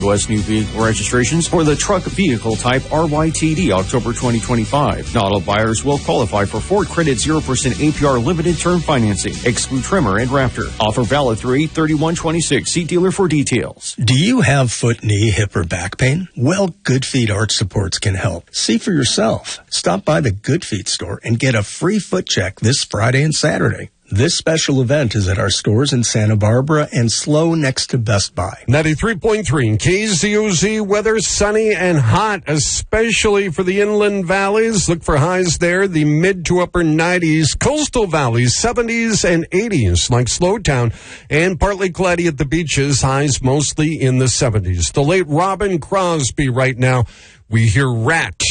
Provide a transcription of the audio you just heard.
U.S. new vehicle registrations for the truck vehicle type RYTD October 2025. Not all buyers will qualify for Ford Credit 0% APR limited term financing. Exclude Tremor and Raptor. Offer valid through 8/31/26. See dealer for details. Do you have foot, knee, hip, or back pain? Well, Good Feet Arch Supports can help. See for yourself. Stop by the Good Feet store and get a free foot check this Friday and Saturday. This special event is at our stores in Santa Barbara and SLO next to Best Buy. 93.3 KZOZ weather, sunny and hot, especially for the inland valleys. Look for highs there, the mid to upper 90s. Coastal valleys, 70s and 80s, like Slowtown, and partly cloudy at the beaches, highs mostly in the 70s. The late Robin Crosby right now. We hear Rat.